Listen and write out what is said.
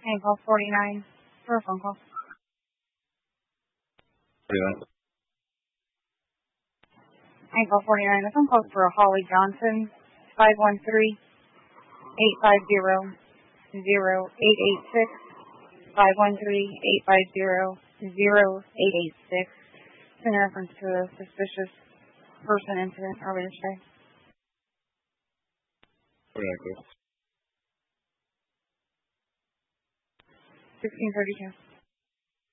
And call 49 for a phone call. 49. And call 49. The phone call is for Holly Johnson, 513-850-0886, 513-850-0886. In reference to a suspicious person incident earlier today. 49, 1632.